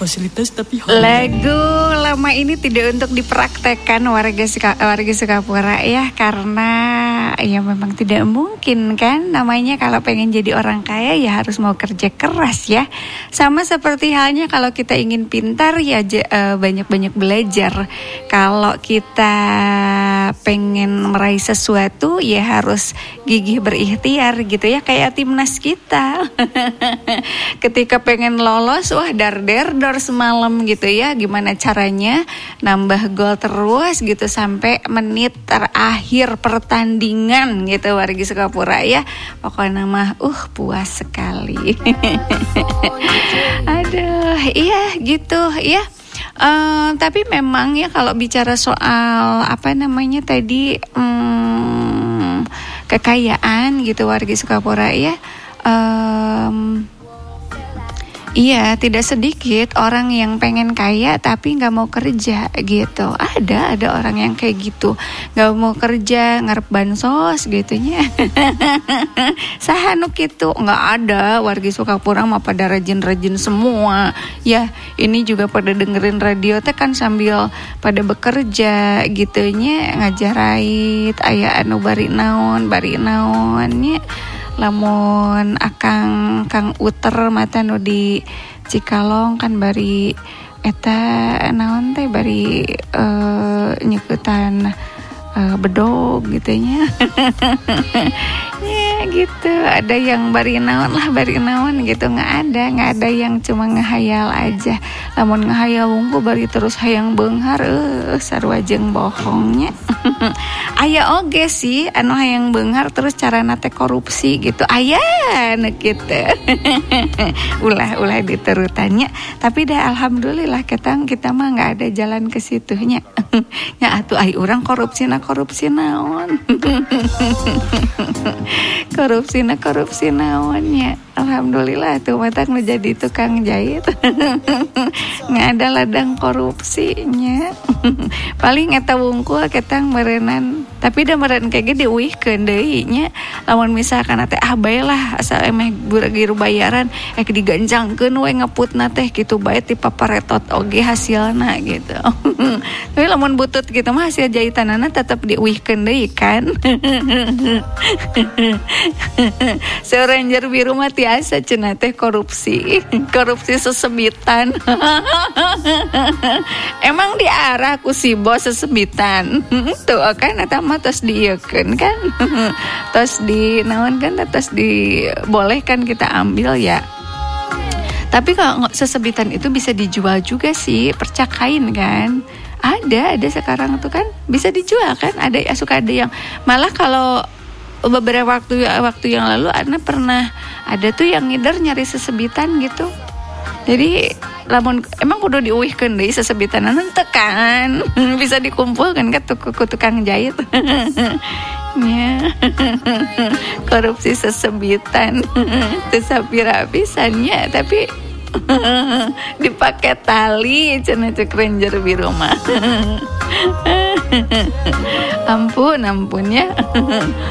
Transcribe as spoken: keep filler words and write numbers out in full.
fasilitas tapi halal. Lagu lama ini tidak untuk dipraktekkan warga Suka, warga Sukapura ya, karena ya memang tidak mungkin kan, namanya kalau pengen jadi orang kaya ya harus mau kerja keras ya. Sama seperti halnya kalau kita ingin pintar ya uh, banyak-banyak belajar. Kalau kita pengen meraih sesuatu ya harus gigih berikhtiar gitu ya, kayak timnas kita. Ketika pengen lolos, wah dar der dor semalam gitu ya, gimana caranya nambah gol terus gitu sampai menit terakhir pertandingan gitu warga Sukapura ya. Pokoknya mah uh puas sekali. Aduh, iya gitu ya. Uh, tapi memang ya kalau bicara soal apa namanya tadi um, kekayaan gitu warga Sukapura ya, um, iya tidak sedikit orang yang pengen kaya tapi nggak mau kerja gitu. Ada ada orang yang kayak gitu, nggak mau kerja ngarep bansos gitunya. Sahanuk gitu nggak ada. Warga Sukapura mah pada rajin-rajin semua ya. Ini juga pada dengerin radio teh kan sambil pada bekerja gitunya, ngajarait aya anu bari naon bari naonnya. Lamun akang Kang Uter mata nu di Cikalong kan bari eta naon teh bari uh, nyekutan uh, bedog gitunya. Ya gitu, ada yang bari naon lah bari naon gitu, nggak ada nggak ada yang cuma ngehayal aja. Lamun ngehayal wungku bari terus hayang beunghar, eh sarua jeung bohongnya. Aya oge sih anu hayang beunghar terus carana teh korupsi gitu, aya nu kitu. Ulah-ulah diterutannya, tapi dah alhamdulillah kita kita mah nggak ada jalan ke situnya. Nya atuh ai urang korupsina korupsi naon. Korupsina korupsi naonnya. Alhamdulillah tuh matak nu jadi tukang jahit. Nggak ada ladang korupsinya. Paling eta wungkul ketang merenan, tapi da meren kayak gede diuihkeun deui nya. Lamun misalkan teh ah bae lah asal emeh giru bayaran eh digancangkeun we ngeputna teh kitu bae ti paparetot oge hasilna gitu. Tapi lamun butut gitu mah hasil jahitanana tetep diuihkeun deui kan. Seranger biru mah tiasa cenah teh korupsi. Korupsi sesebitan. Emang diarah ku si bos sesebitan. Tuh kan eta mah tos dieukeun kan. Tos di naon kan tos dibolehkan kita ambil ya. Tapi kalau sesebitan itu bisa dijual juga sih, percakain kan. Ada, ada sekarang tuh kan bisa dijual kan. Ada ya suka ada yang malah kalau beberapa waktu waktu yang lalu Ana pernah ada tuh yang ngider nyari sesebitan gitu. Jadi lamun emang kudu diuihkeun deui sesebitanan teh kan bisa dikumpulkan ke tukang jahit. Ya. Korupsi sesebitan teu sapira pisannya tapi dipakai tali cenah cek ranger biru mah. Ampun ampun ya.